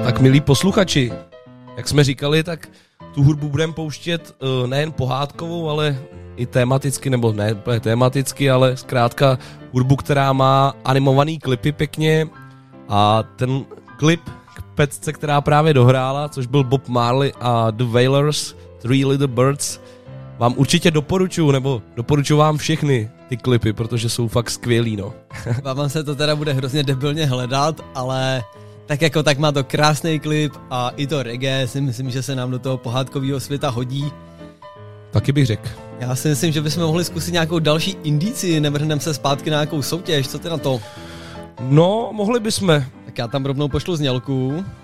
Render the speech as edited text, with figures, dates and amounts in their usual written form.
Tak milí posluchači, jak jsme říkali, tak tu hudbu budeme pouštět nejen pohádkovou, ale i tematicky, nebo ne tematicky, ale zkrátka hudbu, která má animovaný klipy pěkně a ten klip k pecce, která právě dohrála, což byl Bob Marley a The Wailers, Three Little Birds, vám určitě doporučuji, nebo doporučuji vám všechny ty klipy, protože jsou fakt skvělý, no. Vám se to teda bude hrozně debilně hledat, ale tak jako tak má to krásný klip a i to reggae si myslím, že se nám do toho pohádkového světa hodí. Taky bych řekl. Já si myslím, že bychom mohli zkusit nějakou další indici, nevrhneme se zpátky na nějakou soutěž, co ty na to? No, mohli bychom. Tak já tam rovnou pošlu znělku.